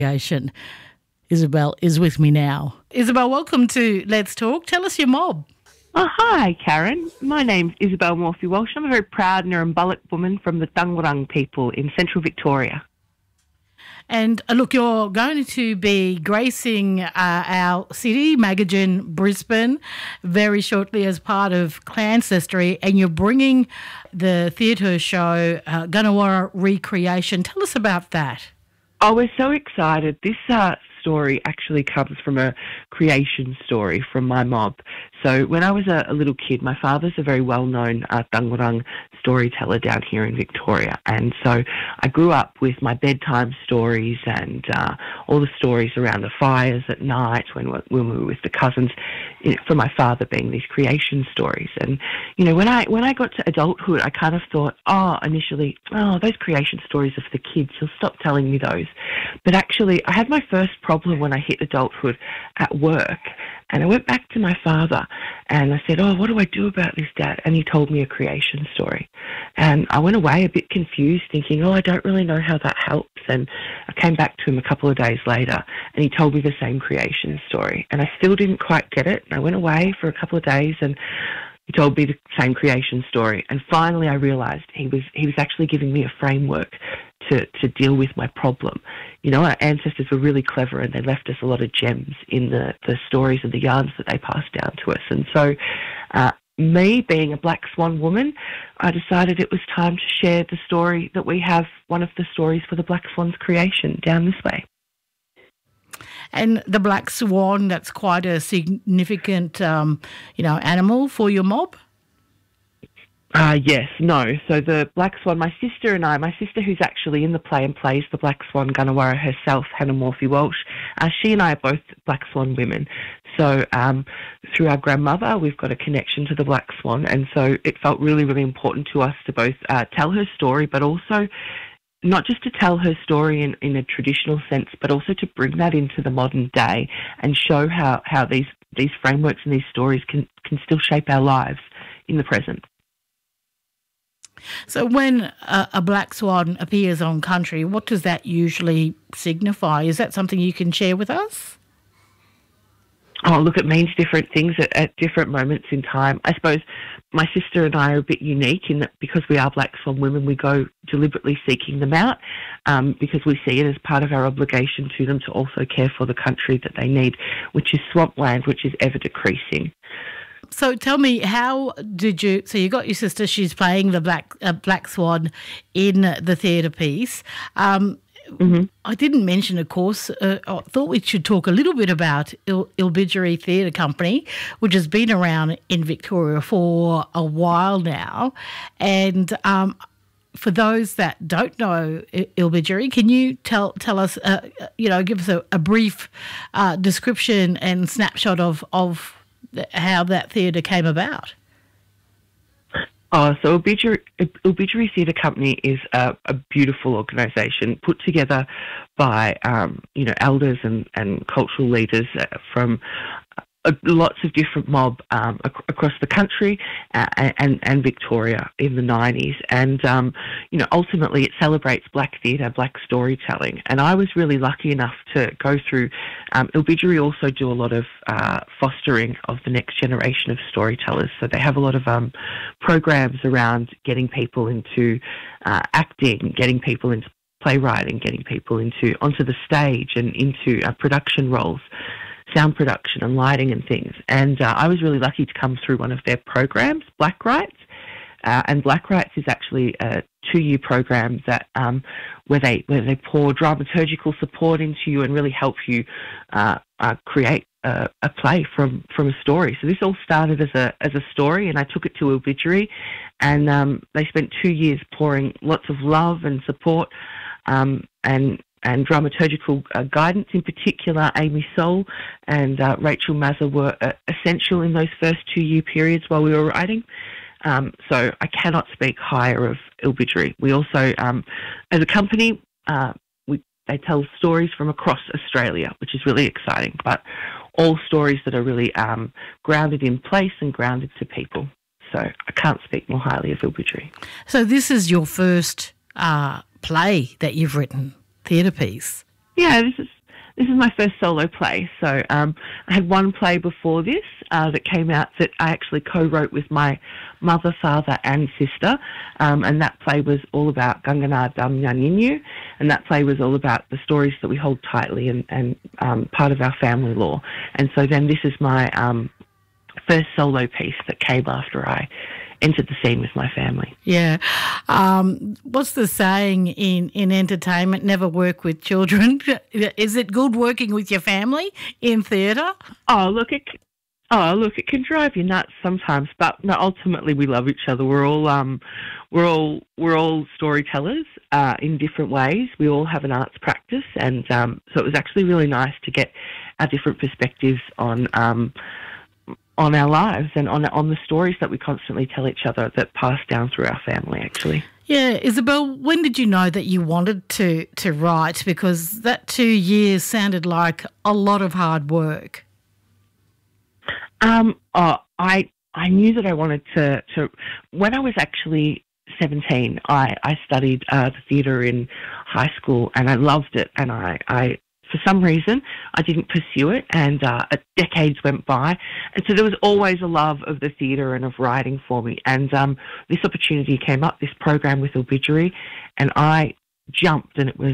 Creation. Isabel is with me now. Isabel, welcome to Let's Talk. Tell us your mob. Oh, hi, Karen. My name's Isabel Morphy-Walsh. I'm a very proud Nurrumbullock woman from the Dangwurrung people in central Victoria. And look, you're going to be gracing our city, Magajan, Brisbane, very shortly as part of Clancestry, and you're bringing the theatre show Gunawarra Recreation. Tell us about that. Oh, we're so excited. This story actually comes from a creation story from my mob. So when I was a little kid, my father's a very well-known Dangwurrung storyteller down here in Victoria. And so I grew up with my bedtime stories and all the stories around the fires at night when we were with the cousins, for my father being these creation stories. And, you know, when I got to adulthood, I kind of thought, initially, those creation stories are for the kids. He'll stop telling me those. But actually, I had my first problem when I hit adulthood at work. And I went back to my father and I said, what do I do about this, Dad? And he told me a creation story. And I went away a bit confused, thinking, I don't really know how that helps. And I came back to him a couple of days later and he told me the same creation story. And I still didn't quite get it. And I went away for a couple of days and he told me the same creation story. And finally I realised he was actually giving me a framework to deal with my problem. You know, our ancestors were really clever and they left us a lot of gems in the stories and the yarns that they passed down to us. And so me being a Black Swan woman, I decided it was time to share the story that we have, one of the stories for the Black Swan's creation down this way. And the Black Swan, that's quite a significant, animal for your mob? Yes, no. So the Black Swan, my sister who's actually in the play and plays the Black Swan Gunawarra herself, Hannah Morphy-Walsh, she and I are both Black Swan women. So through our grandmother, we've got a connection to the Black Swan. And so it felt really, really important to us to both tell her story, but also not just to tell her story in a traditional sense, but also to bring that into the modern day and show how these frameworks and these stories can still shape our lives in the present. So when a black swan appears on country, what does that usually signify? Is that something you can share with us? Oh, look, it means different things at different moments in time. I suppose my sister and I are a bit unique in that because we are Black Swan women, we go deliberately seeking them out because we see it as part of our obligation to them to also care for the country that they need, which is swampland, which is ever decreasing. So tell me, how did you... So you got your sister, she's playing the Black Swan in the theatre piece. I didn't mention, of course, I thought we should talk a little bit about Ilbidgeri Theatre Company, which has been around in Victoria for a while now. And for those that don't know Ilbidgeri, can you tell us, give us a brief description and snapshot of how that theatre came about? So Ilbidgeri Theatre Company is a beautiful organisation put together by, elders and cultural leaders from lots of different mob across the country and Victoria in the 90s. And, ultimately it celebrates black theatre, black storytelling. And I was really lucky enough to go through... Ilbidgeri also do a lot of fostering of the next generation of storytellers. So they have a lot of programs around getting people into acting, getting people into playwriting, getting people onto the stage and into production roles, sound production and lighting and things. And I was really lucky to come through one of their programs, Black Rights. And Black Rights is actually a 2-year program that where they pour dramaturgical support into you and really help you create a play from a story. So this all started as a story, and I took it to Ilbidgeri, and they spent 2 years pouring lots of love and support and dramaturgical guidance. In particular, Amy Soul and Rachel Mazza were essential in those first 2-year periods while we were writing. So I cannot speak higher of Ilbidgeri. We also, as a company, they tell stories from across Australia, which is really exciting, but all stories that are really grounded in place and grounded to people. So I can't speak more highly of Ilbidgeri. So this is your first play that you've written, theatre piece? Yeah, this is my first solo play. So I had one play before this that came out that I actually co-wrote with my mother, father and sister, and that play was all about Gangana Dam Nyaninyu, and that play was all about the stories that we hold tightly and part of our family law. And so then this is my first solo piece that came after I entered the scene with my family. Yeah. What's the saying in entertainment? Never work with children. Is it good working with your family in theatre? Oh, look, it can drive you nuts sometimes, but no, ultimately we love each other. We're all storytellers in different ways. We all have an arts practice, and so it was actually really nice to get our different perspectives on our lives and on the stories that we constantly tell each other that pass down through our family, actually. Yeah, Isabel, when did you know that you wanted to write? Because that 2 years sounded like a lot of hard work. I knew that I wanted to when I was actually 17, I studied the theatre in high school, and I loved it, and I for some reason, I didn't pursue it, and decades went by. And so there was always a love of the theatre and of writing for me. And this opportunity came up, this program with Obituary, and I jumped, and it was,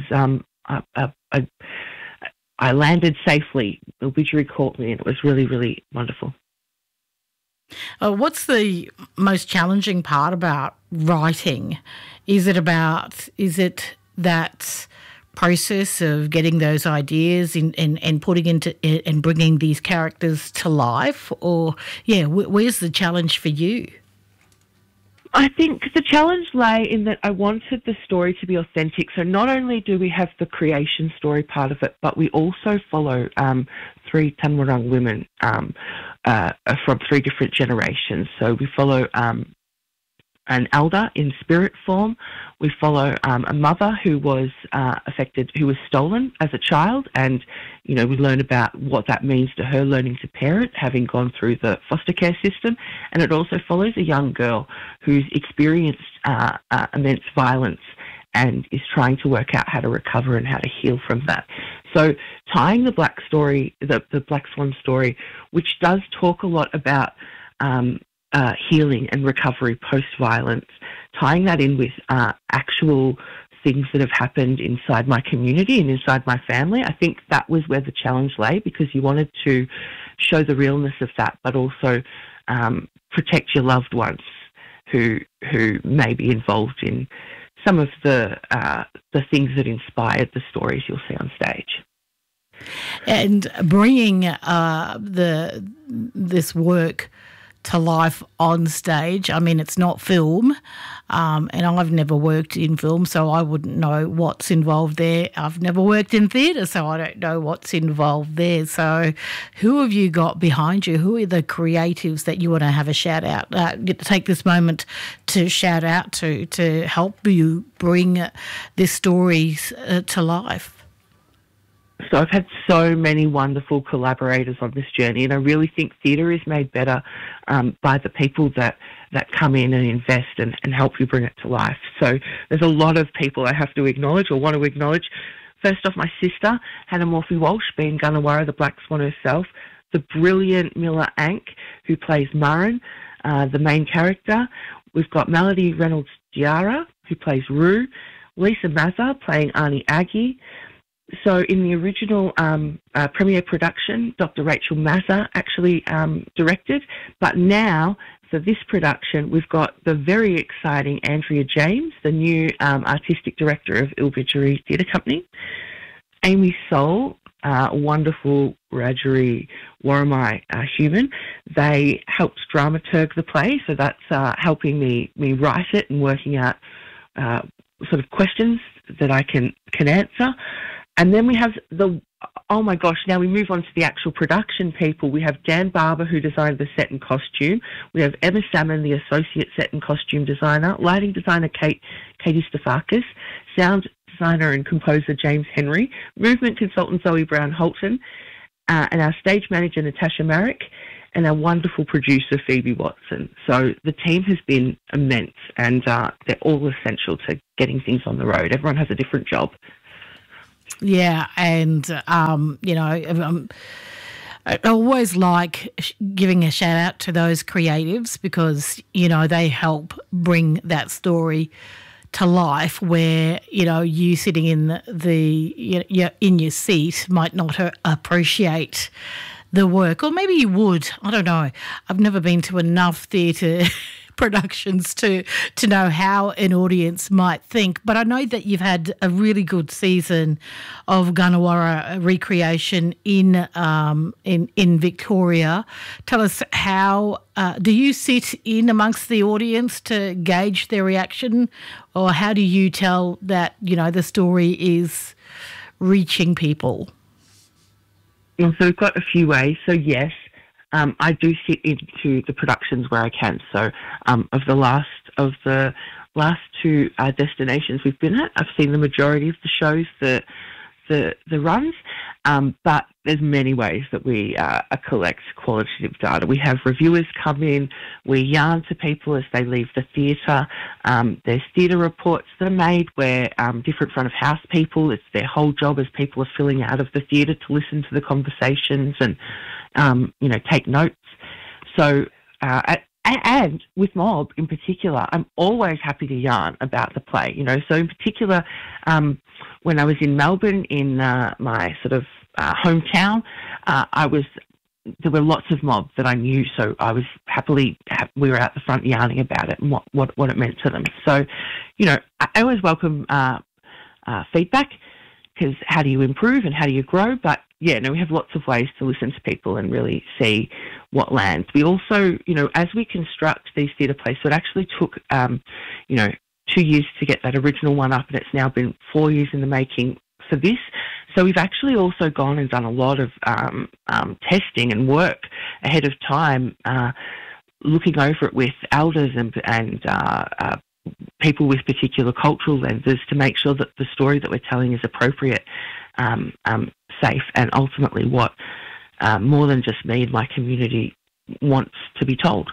I landed safely. Obituary caught me, and it was really, really wonderful. What's the most challenging part about writing? Is it that process of getting those ideas and putting into and bringing these characters to life, or where's the challenge for you? I think the challenge lay in that I wanted the story to be authentic. So not only do we have the creation story part of it, but we also follow 3 Tanwurrung women from 3 different generations. So we follow an elder in spirit form. We follow a mother who was who was stolen as a child, and we learn about what that means to her learning to parent, having gone through the foster care system. And it also follows a young girl who's experienced immense violence and is trying to work out how to recover and how to heal from that. So tying the Black story, the Black Swan story, which does talk a lot about healing and recovery post-violence, tying that in with actual things that have happened inside my community and inside my family. I think that was where the challenge lay, because you wanted to show the realness of that, but also protect your loved ones who may be involved in some of the things that inspired the stories you'll see on stage. And bringing this work to life on stage. I mean, it's not film, and I've never worked in film, so I wouldn't know what's involved there. I've never worked in theatre, so I don't know what's involved there. So who have you got behind you? Who are the creatives that you want to have a shout out, get to take this moment to shout out to help you bring this story to life? So I've had so many wonderful collaborators on this journey, and I really think theatre is made better by the people that come in and invest and help you bring it to life. So there's a lot of people I have to acknowledge or want to acknowledge. First off, my sister, Hannah Morphy-Walsh, being Gunnawara, the Black Swan herself, the brilliant Mila Ank, who plays Murrin, the main character. We've got Melody Reynolds-Diarra, who plays Rue, Lisa Mazza playing Arnie Aggie. So in the original premiere production, Dr. Rachel Mazza actually directed, but now for this production, we've got the very exciting Andrea James, the new artistic director of Ilbidjeri Theatre Company, Amy Soul, wonderful Wiradjuri Worimi human. They helped dramaturg the play, so that's helping me write it and working out sort of questions that I can answer. And then we have now we move on to the actual production people. We have Dan Barber, who designed the set and costume. We have Emma Salmon, the associate set and costume designer. Lighting designer Katie Stafakis. Sound designer and composer James Henry. Movement consultant Zoe Brown-Holton. And our stage manager Natasha Marek. And our wonderful producer Phoebe Watson. So the team has been immense, and they're all essential to getting things on the road. Everyone has a different job. Yeah, and I always like giving a shout out to those creatives because they help bring that story to life. Where you sitting in in your seat might not appreciate the work, or maybe you would. I don't know. I've never been to enough theatre productions to know how an audience might think. But I know that you've had a really good season of Gunawarra recreation in Victoria. Tell us how do you sit in amongst the audience to gauge their reaction, or how do you tell that the story is reaching people? Well, so we've got a few ways. So yes, I do sit into the productions where I can. So of the last two destinations we've been at, I've seen the majority of the shows, the runs, but there's many ways that we collect qualitative data. We have reviewers come in, we yarn to people as they leave the theatre. There's theatre reports that are made where different front of house people, it's their whole job as people are filling out of the theatre to listen to the conversations and take notes. So and with Mob in particular, I'm always happy to yarn about the play. So in particular, when I was in Melbourne, in my sort of hometown, there were lots of Mob that I knew, so I was we were out the front yarning about it and what it meant to them. So, I always welcome feedback, because how do you improve and how do you grow? But yeah, we have lots of ways to listen to people and really see what lands. We also, as we construct these theatre plays, so it actually took, 2 years to get that original one up, and it's now been 4 years in the making for this. So we've actually also gone and done a lot of testing and work ahead of time, looking over it with elders and people with particular cultural lenses to make sure that the story that we're telling is appropriate, safe, and ultimately what more than just me and my community wants to be told.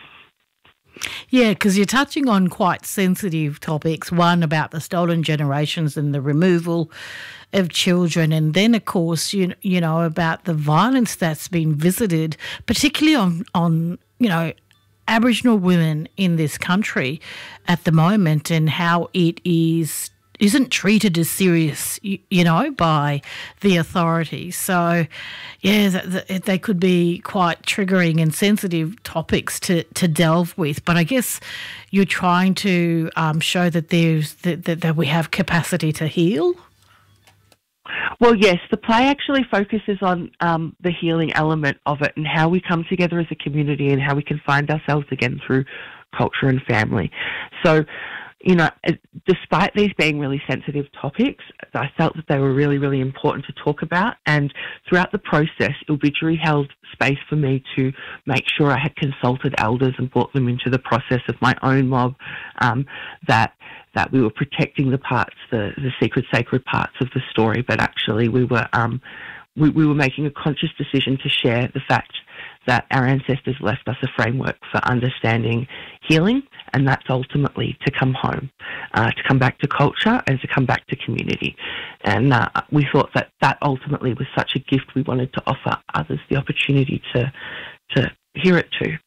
Yeah, because you're touching on quite sensitive topics. One about the stolen generations and the removal of children, and then of course about the violence that's been visited, particularly on Aboriginal women in this country at the moment, and how it isn't treated as serious, by the authorities. So, yeah, they could be quite triggering and sensitive topics to delve with. But I guess you're trying to show that that we have capacity to heal. Well, yes, the play actually focuses on the healing element of it and how we come together as a community and how we can find ourselves again through culture and family. So, despite these being really sensitive topics, I felt that they were really, really important to talk about. And throughout the process, Obituary held space for me to make sure I had consulted elders and brought them into the process of my own Mob, that we were protecting the parts, the sacred parts of the story, but actually we were making a conscious decision to share the fact that our ancestors left us a framework for understanding healing, and that's ultimately to come home, to come back to culture and to come back to community. And we thought that ultimately was such a gift we wanted to offer others the opportunity to hear it too.